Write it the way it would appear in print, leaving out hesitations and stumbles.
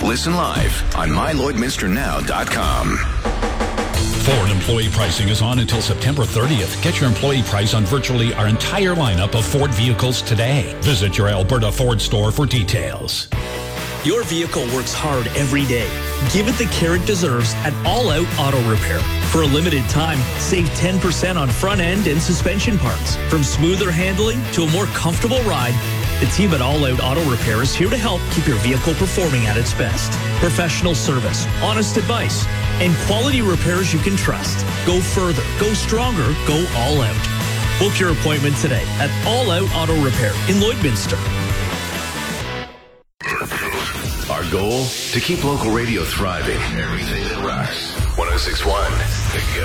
Listen live on MyLloydMinsterNow.com. Ford employee pricing is on until September 30th. Get your employee price on virtually our entire lineup of Ford vehicles today. Visit your Alberta Ford store for details. Your vehicle works hard every day. Give it the care it deserves at All Out Auto Repair. For a limited time, save 10% on front end and suspension parts. From smoother handling to a more comfortable ride, the team at All Out Auto Repair is here to help keep your vehicle performing at its best. Professional service, honest advice, and quality repairs you can trust. Go further, go stronger, go all out. Book your appointment today at All Out Auto Repair in Lloydminster. Our goal? To keep local radio thriving. Everything that rocks. 106.1 The Go.